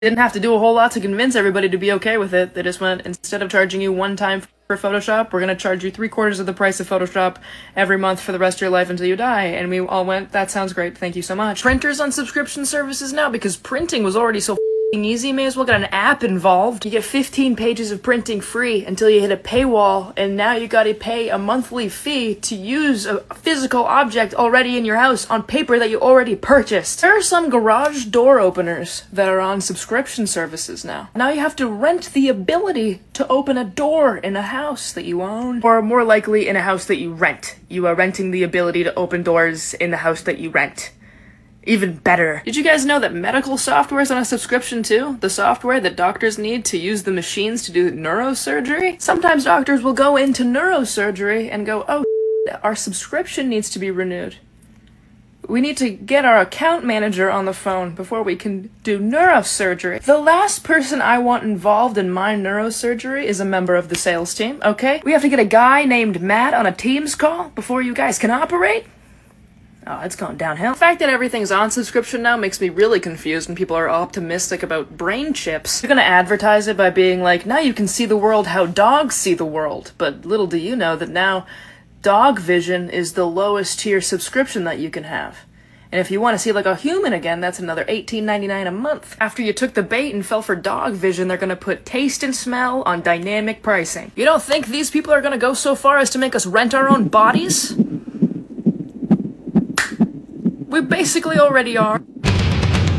didn't have to do a whole lot to convince everybody to be okay with it. They just went, instead of charging you one time for Photoshop, we're gonna charge you 3/4 of the price of Photoshop every month for the rest of your life until you die. And we all went, that sounds great, thank you so much. Printers on subscription services now, because printing was already so easy, may as well get an app involved. You get 15 pages of printing free until you hit a paywall, and now you gotta pay a monthly fee to use a physical object already in your house on paper that you already purchased. There are some garage door openers that are on subscription services now. Now you have to rent the ability to open a door in a house that you own, or more likely in a house that you rent. You are renting the ability to open doors in the house that you rent. Even better. Did you guys know that medical software is on a subscription too? The software that doctors need to use the machines to do neurosurgery? Sometimes doctors will go into neurosurgery and go, oh, our subscription needs to be renewed. We need to get our account manager on the phone before we can do neurosurgery. The last person I want involved in my neurosurgery is a member of the sales team, okay? We have to get a guy named Matt on a Teams call before you guys can operate? Oh, it's gone downhill. The fact that everything's on subscription now makes me really confused when people are optimistic about brain chips. You're gonna advertise it by being like, now you can see the world how dogs see the world. But little do you know that now dog vision is the lowest tier subscription that you can have. And if you want to see like a human again, that's another $18.99 a month. After you took the bait and fell for dog vision, they're gonna put taste and smell on dynamic pricing. You don't think these people are gonna go so far as to make us rent our own bodies? We basically already are.